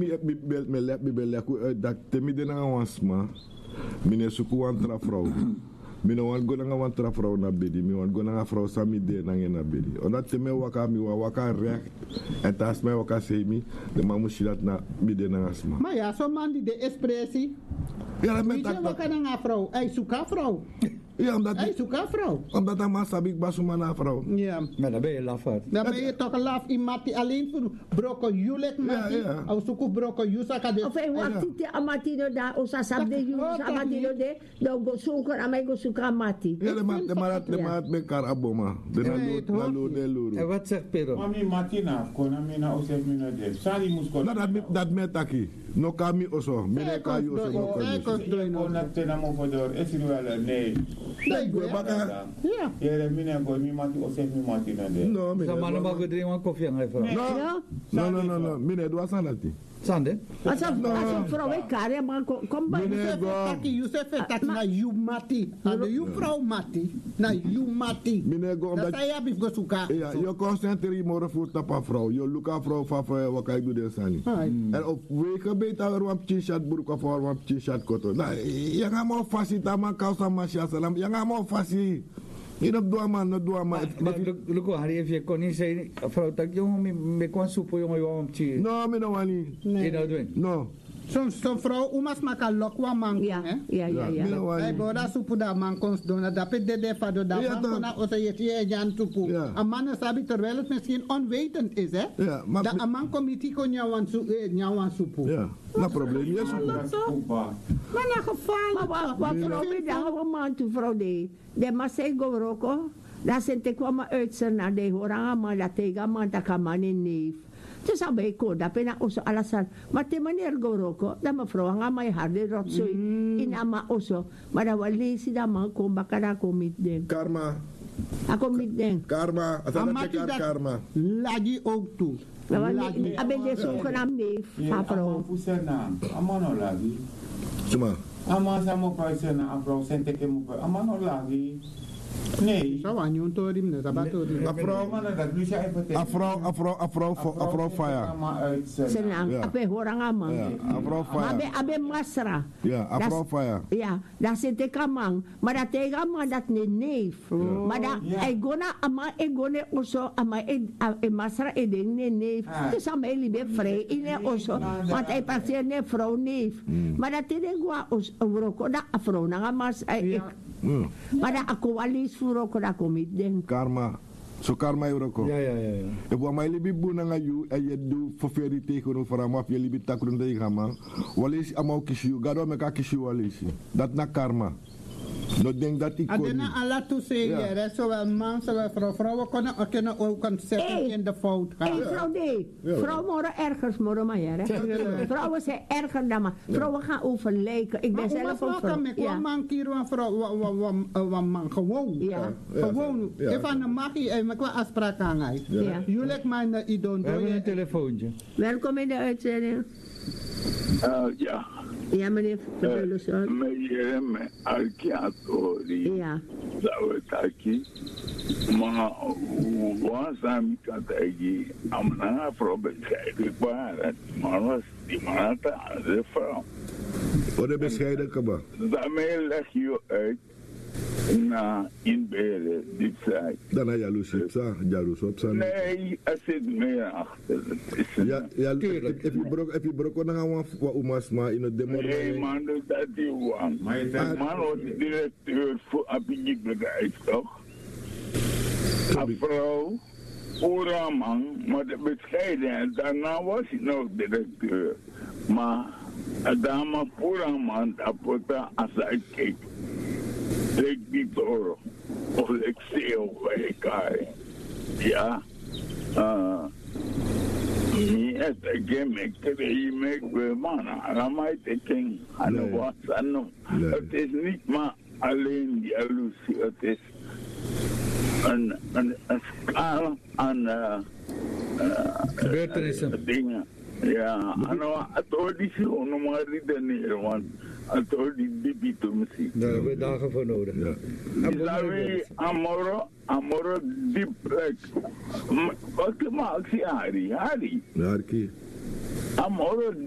me bel dat temi de na wansma mine suku wantra vrouw mine wan go na wantra vrouw na bedi mi wan go na vrouw sami de na ngena bedi ona teme waka mi waka recht en tas me waka semi de mamu shilat na bide na asma maar ja zo man die de espressie ja met dat waka na vrouw ay suka vrouw ja, omdat hij zoekt een vrouw. Omdat hij maar sabik basuma na vrouw. Ja. Maar dan ben je lafaard. Dan ben je toch een laf iemand die alleen voor broko julek mati. Ja. Of zoek broko jusaka de. Of hij wacht amatino da osa sabde jus amatino de. Dan go zoeken aan mij go zoeken amati. Ja, de maat mekar aboma. De nalu de luru. En wat zegt Pero? Mami matina kona mina osef mina de. Sali musko. Dat metaki. No kami oso. Mine ka yo so no kami. Kona tena mo fodor. Esiru ala nee. Nee, gue baka. Ja. Yere mina go mi mati osef mi matina de. No, mine. Sama nama go drink wan koffie aan hij vrouw. No. Mine do asanati. Sande? Als een vrouw ik kare maar kom bij. Yusuf taki na you mati. Na you vrouw mati. Na you mati. Mine go omdat saya bif go suka. Ja, je concentreer more voor tapa vrouw. Je look a vrouw fa wat kan je doen sani. En op weken beter wan t-shirt burka voor wan t-shirt koto. Na, je ga maar fasita man kausa masya salam. Je ga maar fasi. Ini dua man. Luko hari even kon niet zijn vrouw tak jongen me kon soepo jongen jongen chi. No, me no wani. Nee, doen. No. Zo'n vrouw, umas maka lokwa man. Ja. Hij boda supu da man kons dona. Dat pe de fado da man kona osa je jan supu. Een man sabi terwijl het misschien onwetend is, hè? Ja, maar dat een man committee kon nyawan supu. Ja, na probleem je supu. Maar na geval. Maar wat vrouw bij de man toe vrouw de. De masai go roko. Dat zijn te kwam uit zijn naar de horanga man dat tega man dat kan man in neef. Dus sabi ko, dapat na uso alasan. Mati manier goroko, da mafro nga may harde rotsoy. Inama uso, madawali si damang kung baka na kumit din. Karma. Ako mit din. Karma. Asan na karma. Lagi ook toe. Abe de so kanam ni afro. Amano lagi. Cuma. Ama samo paisena afro sente ke mo amano lagi. Nee. Zo aan je torim ne sabato di. Afro fire. Senang, abe horang ama. Afro fire. Abe masra. Ja, afro fire. Ja, dat zit ik amang. Maar dat tega man dat ne neef. Maar dat egona ama egone oso ama masra eding ne neef. Dus ama libe vrij in oso. Want hij passeert ne vrouw neef. Maar dat tega gua os roko da afro na mas. Maar dat ako walis furo ko na komit din. Karma. So karma euroko. Ja. E bo mai libi buna nga yu e yedu foferi te kono fara ma fi libi takrun de gama. Walis amau kishu gado me ka kishu walis. Dat na karma. No denk dat ik kon. Adena ala tu se yere so man so vrouw kunnen ook kan zetten in de fout gaan. Vrouw de. Vrouw moren ergens moren maar hè. Vrouwen zijn erger dan maar. Vrouwen gaan overlijken. Ik ben zelf een vrouw. Ja. Man kiro een vrouw man gewoon. Ja. Gewoon. Even een magie en me kwa afspraak aan hij. Jullie mijn idon. We hebben een telefoontje. Welkom in de uitzending. Ja. Ja, meneer Verbeulensson. Meneer Arkiatori. Ja. Zawetaki. Maar waar zijn we amna bescheiden waren. Maar was die man de vrouw. Wat een bescheiden kaba. Daarmee leg je uit na inberen dit zij. Dan heb je jaloers op zijn. Nee, er zit meer achter. Ja, heb je brok dan gaan we umas maar in het demo. Nee man, dat is wang. Man was directeur voor Abidjibedrijf toch? Een vrouw, Oeraman, maar de bescheiden. Daarna was hij nog directeur. Maar dame Oeraman, dat wordt als hij keek. Ik niet hoor. Of ik zie hoe ik ga. Ja. Niet ik kreeg me man. Ramai teken. Het is niet maar alleen jaloezie. Het is een schaal aan gebeurtenissen. Dingen. Ja, het hoort niet zo normaal redeneren, want het hoort niet diep misschien. Daar hebben we dagen voor nodig. Ja. Isawi amoro diep plek. Wat maak je Hari? Harki. Amoro